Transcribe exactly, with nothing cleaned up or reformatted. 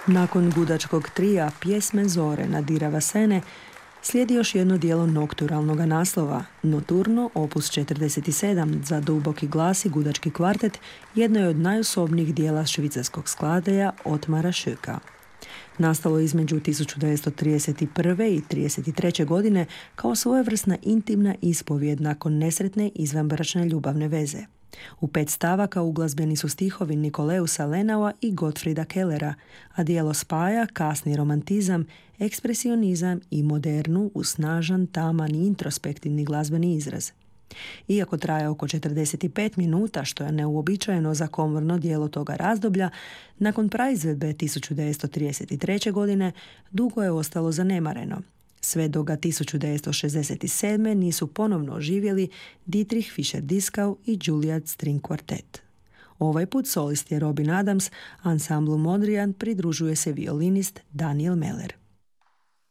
Nakon gudačkog trija Pjesme zore Nadirava Sene slijedi još jedno dijelo nokturalnog naslova, Noturno, opus četrdeset sedam, za duboki glas i gudački kvartet, jedno je od najosobnijih dijela švicarskog skladeja Otmara Šöka. Nastalo je između tisuću devetsto trideset prve i trideset treće godine kao svojevrsna intimna ispovijed nakon nesretne izvanbračne ljubavne veze. U pet stavaka uglazbeni su stihovi Nikoleusa Lenaua i Gottfrieda Kellera, a dijelo spaja kasni romantizam, ekspresionizam i modernu uz snažan, taman i introspektivni glazbeni izraz. Iako traje oko četrdeset pet minuta, što je neuobičajeno za komorno dijelo toga razdoblja, nakon praizvedbe tisuću devetsto trideset treće. godine dugo je ostalo zanemareno. Sve dok ga tisuću devetsto šezdeset sedme. nisu ponovno oživjeli Dietrich Fischer-Dieskau i Juilliard String Quartet. Ovaj put solist je Robin Adams, ansamblu Mondrian pridružuje se violinist Daniel Meller.